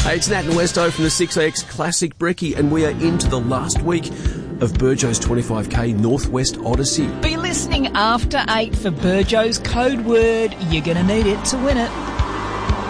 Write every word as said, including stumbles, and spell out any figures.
Hey, it's Nat and Westo from the six X Classic Brekkie, and we are into the last week of Burjo's twenty-five K Northwest Odyssey. Be listening after eight for Burjo's code word. You're going to need it to win it.